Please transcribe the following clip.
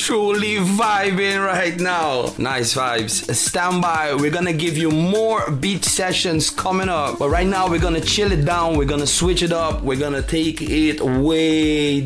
truly vibing right now. Nice vibes. Stand by. We're gonna give you more beach sessions coming up. But right now we're gonna chill it down. We're gonna switch it up. We're gonna take it way